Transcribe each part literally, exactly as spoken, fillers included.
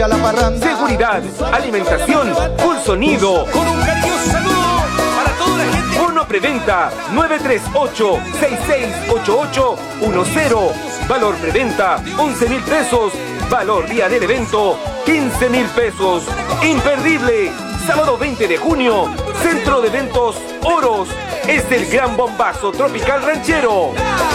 Seguridad, alimentación, full sonido. Con un cariñoso saludo para toda la gente. Bono preventa nueve tres ocho, seis seis ocho ocho uno cero. Valor preventa once mil pesos. Valor día del evento quince mil pesos. Imperdible. Sábado veinte de junio. Centro de Eventos Oros. Es el gran bombazo tropical ranchero.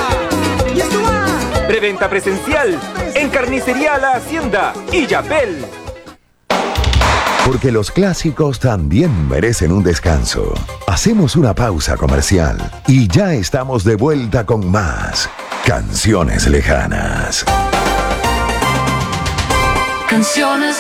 Preventa presencial en Carnicería La Hacienda y Yapel. Porque los clásicos también merecen un descanso. Hacemos una pausa comercial y ya estamos de vuelta con más Canciones Lejanas. Canciones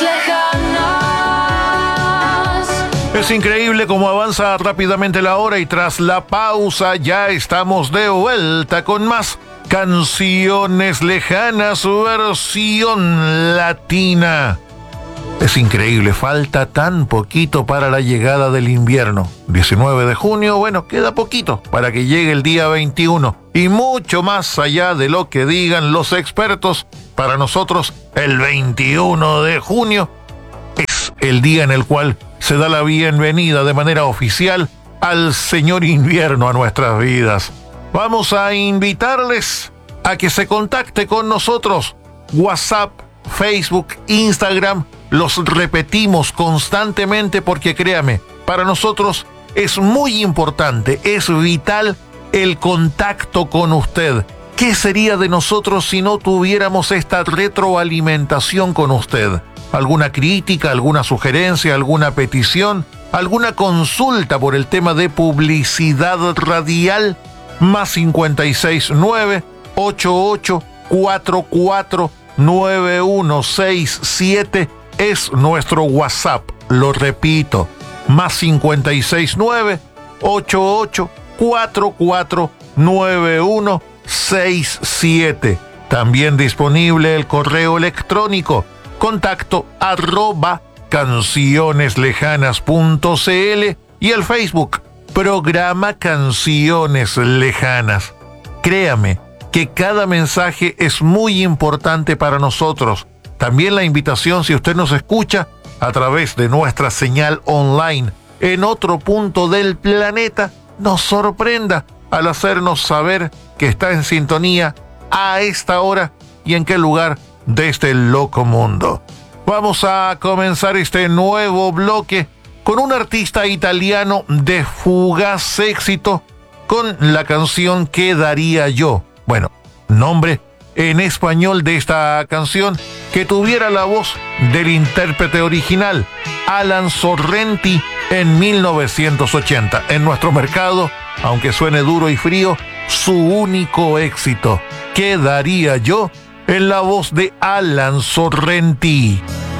lejanas. Es increíble cómo avanza rápidamente la hora y tras la pausa ya estamos de vuelta con más Canciones Lejanas versión latina. Es increíble, falta tan poquito para la llegada del invierno. diecinueve de junio, bueno, queda poquito para que llegue el día veintiuno. Y mucho más allá de lo que digan los expertos, para nosotros el veintiuno de junio es el día en el cual se da la bienvenida de manera oficial al señor invierno a nuestras vidas. Vamos a invitarles a que se contacte con nosotros. WhatsApp, Facebook, Instagram, los repetimos constantemente porque créame, para nosotros es muy importante, es vital el contacto con usted. ¿Qué sería de nosotros si no tuviéramos esta retroalimentación con usted? ¿Alguna crítica, alguna sugerencia, alguna petición, alguna consulta por el tema de publicidad radial? Más cincuenta y seis nueve, ochenta y ocho, cuarenta y cuatro, nueve uno seis siete es nuestro WhatsApp. Lo repito, más cincuenta y seis nueve, ochenta y ocho, cuarenta y cuatro, nueve uno seis siete. También disponible el correo electrónico contacto arroba cancioneslejanas.cl y el Facebook Programa Canciones Lejanas. Créame que cada mensaje es muy importante para nosotros. También la invitación, si usted nos escucha a través de nuestra señal online en otro punto del planeta, nos sorprenda al hacernos saber que está en sintonía a esta hora y en qué lugar de este loco mundo. Vamos a comenzar este nuevo bloque con un artista italiano de fugaz éxito con la canción ¿Qué daría yo? Bueno, nombre en español de esta canción que tuviera la voz del intérprete original, Alan Sorrenti, en mil novecientos ochenta. En nuestro mercado, aunque suene duro y frío, su único éxito, ¿Qué daría yo? En la voz de Alan Sorrenti.